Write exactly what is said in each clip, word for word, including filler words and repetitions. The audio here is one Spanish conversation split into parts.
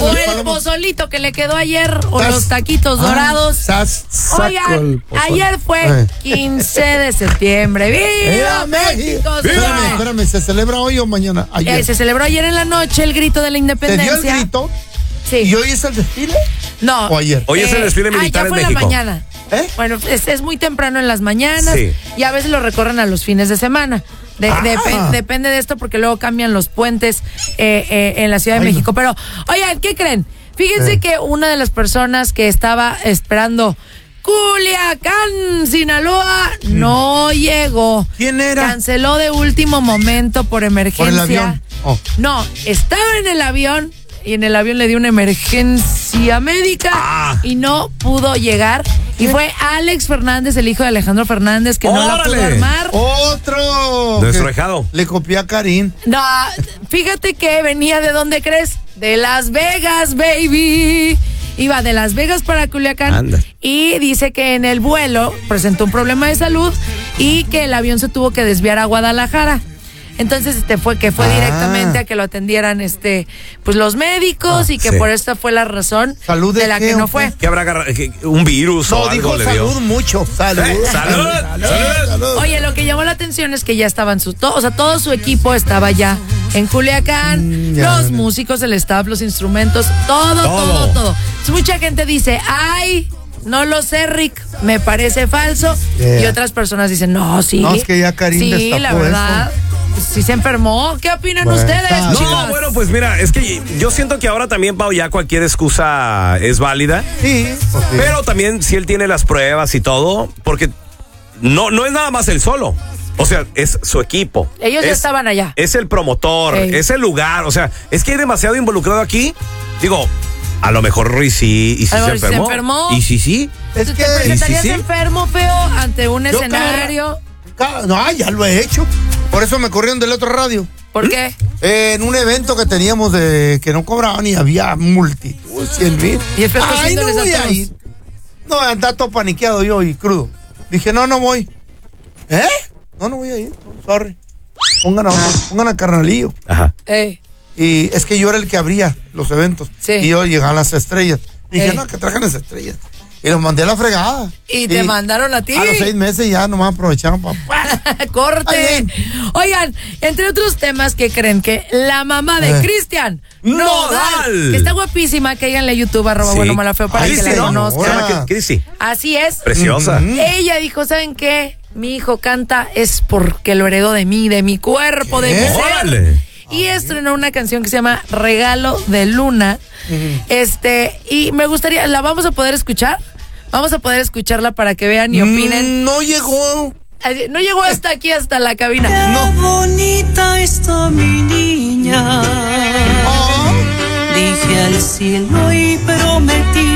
O el pozolito que le quedó ayer, o Sas, los taquitos ah, dorados. Sas, Oigan, ayer fue eh. quince de septiembre. ¡Viva México! Espérame, espérame, ¿se celebra hoy o mañana? Ayer. Eh, se celebró ayer en la noche el grito de la independencia. ¿Te dio el grito? Sí. ¿Y hoy es el desfile? No. ¿O ayer? Hoy eh, es el desfile militar ah, ya fue en México. La mañana. ¿Eh? Bueno, es, es muy temprano en las mañanas sí. y a veces lo recorren a los fines de semana. De, ah. de, depende de esto porque luego cambian los puentes eh, eh, en la Ciudad de Ay, México. No. Pero, oigan, ¿qué creen? Fíjense eh. que una de las personas que estaba esperando Culiacán, Sinaloa, mm. no llegó. ¿Quién era? Canceló de último momento por emergencia. ¿Por el avión? Oh. No, estaba en el avión y en el avión le dio una emergencia médica ah. y no pudo llegar. Y fue Alex Fernández, el hijo de Alejandro Fernández, que ¡Órale! No la pudo armar. ¡Otro! Nuestro dejado. Le copió a Karim. No, fíjate que venía ¿de dónde crees? De Las Vegas, baby. Iba de Las Vegas para Culiacán. Anda. Y dice que en el vuelo presentó un problema de salud y que el avión se tuvo que desviar a Guadalajara. Entonces este fue que fue ah. directamente a que lo atendieran este pues los médicos ah, y que sí. por esta fue la razón ¿Salud de, de la qué, que no fue. ¿Que habrá agarrado? ¿Un virus no, o algo dijo le salud dio? mucho. Salud. ¿Eh? Salud. Salud. Salud. Salud. Oye, lo que llamó la atención es que ya estaban sus to- o sea, todo su equipo estaba ya en Culiacán, mm, ya, los no. músicos, el staff, los instrumentos, todo, todo, todo. todo. Entonces, mucha gente dice, "Ay, no lo sé, Rick, me parece falso." Yeah. Y otras personas dicen, "No, sí." No, es que ya Karim sí, la verdad. Eso. Si se enfermó, ¿qué opinan bueno, ustedes? No, chicos? bueno, pues mira, es que yo siento que ahora también, Pau, ya cualquier excusa es válida. Sí. Pues sí. Pero también si él tiene las pruebas y todo, porque no, no es nada más él solo. O sea, es su equipo. Ellos es, ya estaban allá. Es el promotor, Ey. es el lugar. O sea, es que hay demasiado involucrado aquí. Digo, a lo mejor Ruiz sí, y sí se enfermó. se enfermó. Y sí, sí. Es que, ¿te presentarías sí, sí. enfermo, feo, ante un yo escenario? Cada, cada, no, ya lo he hecho. Por eso me corrieron del otro radio. ¿Por qué? Eh, en un evento que teníamos de que no cobraban y había multitud, cien mil. Y el Ay, no voy a ir. No, andaba todo paniqueado yo y crudo. Dije, no, no voy. ¿Eh? No, no voy a ir. Sorry. Pongan a, pongan a Carnalillo. Ajá. Ey. Y es que yo era el que abría los eventos. Sí. Y yo llegaban las estrellas. Dije, Ey. no, que trajen las estrellas. Y los mandé a la fregada. Y, y te mandaron a ti. A los seis meses ya nomás aprovecharon para... ¡Corte! Oigan, entre otros temas que creen que la mamá de eh. Cristian Nodal, que está guapísima, que háganle a YouTube, arroba sí. bueno mala feo para Ay, que sí, la no, conozcan. Cristi. Así es. Preciosa. Mm-hmm. Ella dijo, ¿saben qué? Mi hijo canta es porque lo heredó de mí, de mi cuerpo, ¿Qué? de mi ser. ¡Órale! Y estrenó una canción que se llama Regalo de Luna. Uh-huh. Este, y me gustaría, ¿la vamos a poder escuchar? Vamos a poder escucharla para que vean y opinen. Mm, no llegó. No llegó hasta aquí, hasta la cabina. Qué no. bonita está mi niña. Oh. Dije al cielo y prometí.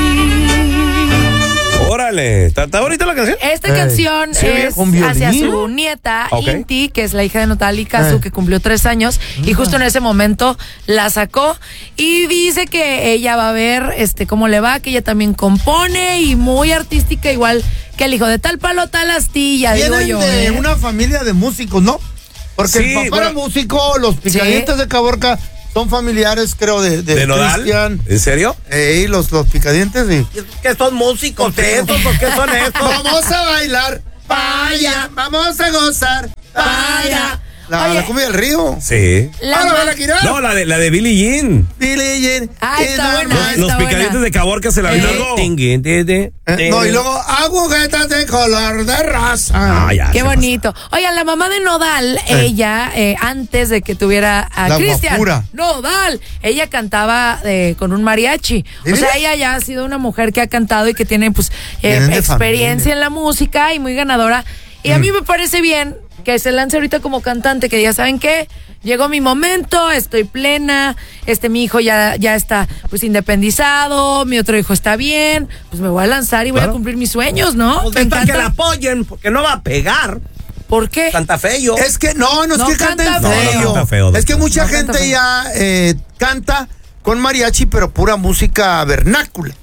Órale, ¿está, está bonita la canción? Esta hey. canción sí, es hacia su nieta, okay. Inti, que es la hija de Nodal y Kazu, hey. que cumplió tres años, uh-huh. y justo en ese momento la sacó y dice que ella va a ver este cómo le va, que ella también compone y muy artística, igual que el hijo de tal palo, tal astilla, digo yo. de ¿eh? una familia de músicos, ¿no? Porque sí, el papá bueno. era músico, los picadientes sí. de Caborca son familiares, creo, de, de, ¿De Nodal? Cristian. ¿En serio? Eh, los, los picadientes, sí. ¿Qué son músicos estos? ¿Por qué son estos? Vamos a bailar, vaya, vamos a gozar, vaya. La, la cumbia del río. Sí. La ah, ma- la no, la de, la de Billie Jean. Billie Jean. Ah, está buena, Los, está los picadientes buena. de Caborca se la vieron. Eh, no, y luego agujetas de color de rosa. Ah, ya, Qué bonito. Oigan, la mamá de Nodal, eh. ella, eh, antes de que tuviera a Cristian Nodal, ella cantaba eh, con un mariachi. ¿Sí? O sea, ella ya ha sido una mujer que ha cantado y que tiene pues eh, experiencia en la música y muy ganadora. Y mm. a mí me parece bien que se lance ahorita como cantante, que diga, ¿saben qué? Llegó mi momento, estoy plena, este mi hijo ya, ya está pues independizado, mi otro hijo está bien, pues me voy a lanzar y voy claro. a cumplir mis sueños, ¿no? Pues para que la apoyen, porque no va a pegar. ¿Por qué? Canta feo. Es que no, no es no que cante feo. feo. No, no canta feo. Es que mucha no gente ya eh, canta con mariachi, pero pura música vernácula.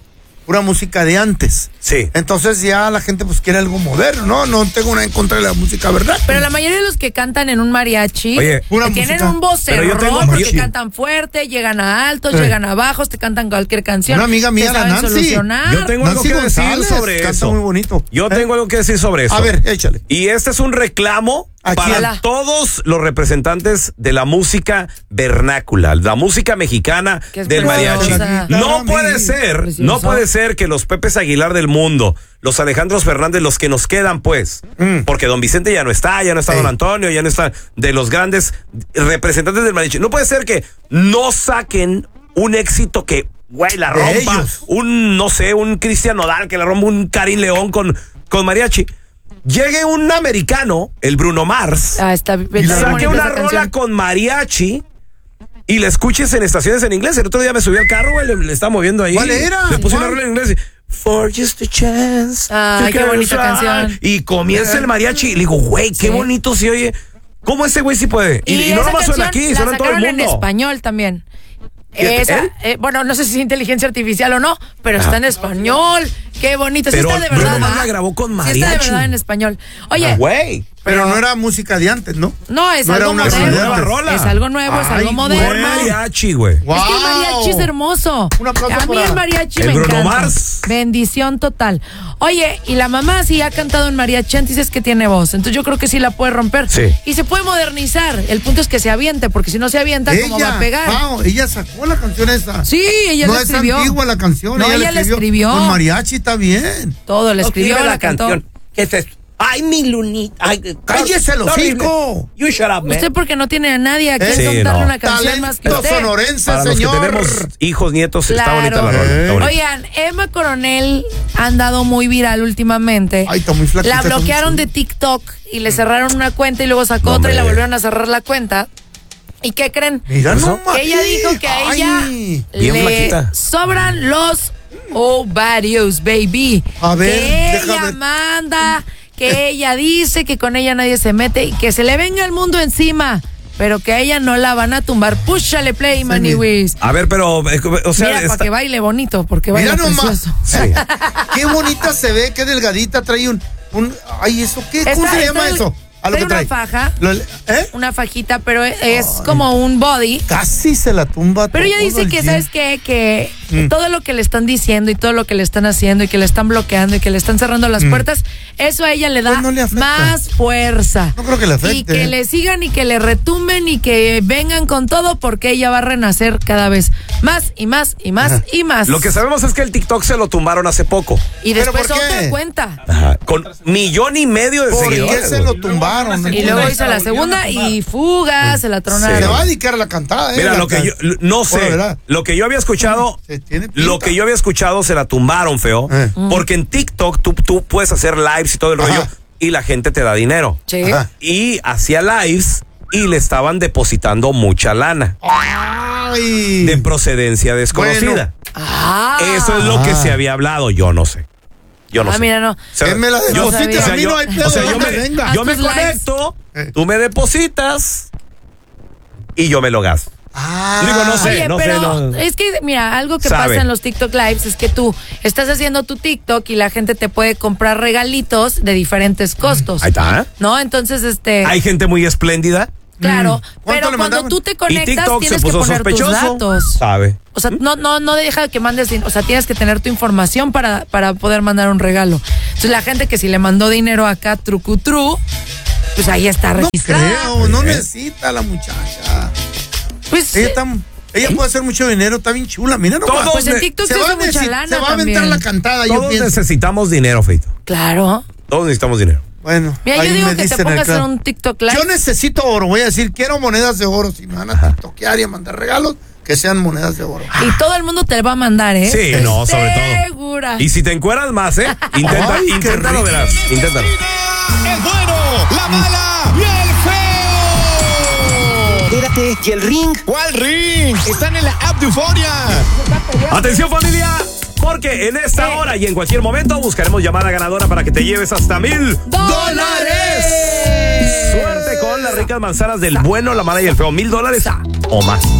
pura música de antes. Sí. Entonces ya la gente pues quiere algo moderno, ¿no? No tengo nada en contra de la música, ¿verdad? Pero la mayoría de los que cantan en un mariachi, Oye, que tienen un vocerrón, porque cantan fuerte, llegan a altos, sí. llegan a bajos, te cantan cualquier canción. Una amiga mía, la Nancy. Solucionar. Yo tengo Nancy algo que González, decir sobre canta eso. muy bonito. Yo ¿Eh? tengo algo que decir sobre eso. A ver, échale. Y este es un reclamo para Hola. todos los representantes de la música vernácula, la música mexicana del mariachi. No puede ser, Preciosa. no puede ser que los Pepes Aguilar del mundo, los Alejandros Fernández, los que nos quedan, pues, mm. porque don Vicente ya no está, ya no está hey. don Antonio, ya no está, de los grandes representantes del mariachi. No puede ser que no saquen un éxito que, güey, la rompa, un, no sé, un Cristian Nodal, que la rompa un Karim León con, con mariachi. Llegue un americano, el Bruno Mars, ah, está y saque una rola canción. con mariachi y la escuches en estaciones en inglés. El otro día me subí al carro, güey, le, le estaba moviendo ahí. ¿Cuál era? Le puse ¿Cuál? una rola en inglés. For just a chance. Ay, qué bonita canción. Y comienza el mariachi y le digo, güey, qué sí. bonito se oye. ¿Cómo ese güey sí puede? Y, y, y no nomás suena aquí, suena en todo el mundo. En español también. Esa, eh, bueno, no sé si es inteligencia artificial o no, pero ah. está en español. Qué bonito. Pero sí está de verdad. Bruno Mars la grabó con mariachi. Sí está de verdad en español. Oye, güey. Ah, pero, pero no era música de antes, ¿no? No, es no algo una moderno. Rola. Es algo nuevo, Ay, es algo moderno. Mariachi, güey. Wow. Es que el mariachi es hermoso. Un aplauso a mí el mariachi el me Bruno encanta. Mars. Bendición total. Oye, y la mamá sí ha cantado en mariachi antes, es que tiene voz. Entonces yo creo que sí la puede romper. Sí. Y se puede modernizar. El punto es que se aviente, porque si no se avienta, ella, ¿cómo va a pegar? Wow, ella sacó la canción esa. Sí, ella no la escribió. No es antigua la canción. No, ella, ella la escribió. escribió. Con mariachi está bien. Todo, la escribió, no, la, la canción. ¿Qué es esto? Ay, mi lunita. Ay, cállese el hocico. You shut up, man. Usted porque no tiene a nadie a quien sí, contarle no. una canción Talento más que usted. sonorense, Para señor. los que tenemos hijos, nietos, claro. está bonita la rola. Eh. Oigan, Emma Coronel ha andado muy viral últimamente. Ay, está muy flaquita. La bloquearon de TikTok y le cerraron una cuenta y luego sacó no, otra me... y la volvieron a cerrar la cuenta. ¿Y qué creen? Mira, no, que ella dijo que a ella Ay, le flaquita. sobran los ovarios, baby. A ver, que ella déjame. manda, que ella dice que con ella nadie se mete y que se le venga el mundo encima. Pero que a ella no la van a tumbar. Púchale play, Maniwis. A ver, pero, o sea... Mira, está... para que baile bonito, porque baila Mira nomás. precioso. Sí. Qué bonita se ve, qué delgadita, trae un... un ay, ¿eso qué? ¿Cómo Esta, se llama esta, eso? A lo trae que trae. una faja, Lo, ¿eh? una fajita, pero es, es como un body. Casi se la tumba. Pero ella dice que, ¿sabes qué? Que mm. todo lo que le están diciendo y todo lo que le están haciendo y que le están bloqueando y que le están cerrando las mm. puertas, eso a ella le da pues no le más fuerza. No creo que le afecte. Y que le sigan y que le retumben y que vengan con todo porque ella va a renacer cada vez más y más y más Ajá. y más. Lo que sabemos es que el TikTok se lo tumbaron hace poco. Y después otra cuenta. Ajá. Con millón y medio de ¿Por seguidores. qué se lo tumbaron? Y luego hizo la segunda y fuga, se la tronaron. Se va a dedicar a la cantada, ¿eh? Mira, la lo que can... yo, no sé, bueno, lo que yo había escuchado, lo que yo había escuchado se la tumbaron, feo, eh. porque en TikTok tú, tú puedes hacer lives y todo el Ajá. rollo y la gente te da dinero. Sí. Ajá. Y hacía lives y le estaban depositando mucha lana. Ay. De procedencia desconocida. Bueno. Ah. Eso es lo que se había hablado, yo no sé. Yo no ah, sé. mira, no. O sea, me la yo, o sea, o sea, a mí yo, no hay pedo, o sea, yo me, venga. yo me tus conecto, likes. tú me depositas y yo me lo gasto. Ah. Digo, no sé, Oye, no pero sé. No. Es que, mira, algo que Sabe. pasa en los TikTok Lives es que tú estás haciendo tu TikTok y la gente te puede comprar regalitos de diferentes costos. Ahí está. ¿No? Entonces, este... Hay gente muy espléndida. Claro, Mm. pero cuando mandaban? tú te Y conectas TikTok tienes se que puso poner tus sospechoso. datos. Sabe. O sea, no, no, no deja que mandes, o sea, tienes que tener tu información para, para poder mandar un regalo. Entonces la gente que si le mandó dinero acá, trucutru, pues ahí está No registrada. creo, no necesita la muchacha. Pues Ella, está, ella puede hacer mucho dinero, está bien chula. Mira nomás. Todos pues en ne- TikTok se, se, va hace a mucha necesi- lana se va a también. aventar la cantada, yo Todos pienso. necesitamos dinero, Feito. Claro. Todos necesitamos dinero. Bueno, Mira, ahí yo digo me que te dicen pongas acá. en un TikTok Live. Yo necesito oro, voy a decir, quiero monedas de oro. Si me van a Ajá. tiktokear y a mandar regalos, que sean monedas de oro. Y todo el mundo te va a mandar, ¿eh? Sí, no, sobre todo. Segura. Y si te encueras más, ¿eh? Intenta, Ay, qué inténtalo, rico. verás. Inténtalo. El bueno, la mala y el feo. Espérate, ¿y el ring? ¿Cuál ring? Están en la app de Euforia. Atención, familia. Porque en esta Sí. hora y en cualquier momento buscaremos llamada ganadora para que te lleves hasta mil ¡Dólares! Suerte con las ricas manzanas del bueno, la mala y el feo. Mil dólares o más.